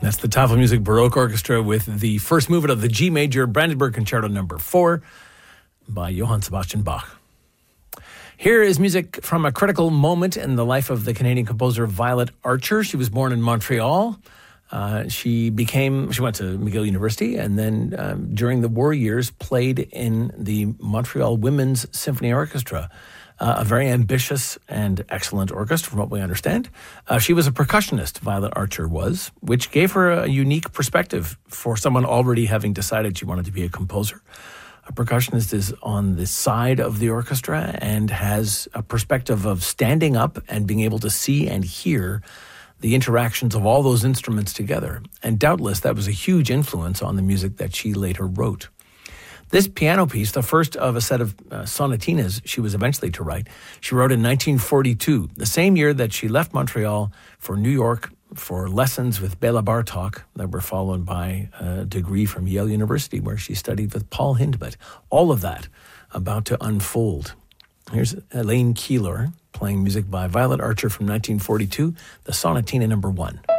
That's the Tafelmusik Baroque Orchestra with the first movement of the G Major Brandenburg Concerto No. 4 by Johann Sebastian Bach. Here is music from a critical moment in the life of the Canadian composer Violet Archer. She was born in Montreal. She went to McGill University, and then during the war years played in the Montreal Women's Symphony Orchestra, a very ambitious and excellent orchestra from what we understand. She was a percussionist, Violet Archer was, which gave her a unique perspective for someone already having decided she wanted to be a composer. A percussionist is on the side of the orchestra and has a perspective of standing up and being able to see and hear the interactions of all those instruments together. And doubtless that was a huge influence on the music that she later wrote. This piano piece, the first of a set of sonatinas she was eventually to write, she wrote in 1942, the same year that she left Montreal for New York for lessons with Bela Bartok that were followed by a degree from Yale University where she studied with Paul Hindemith. All of that about to unfold. Here's Elaine Keillor playing music by Violet Archer from 1942, the Sonatina No. 1.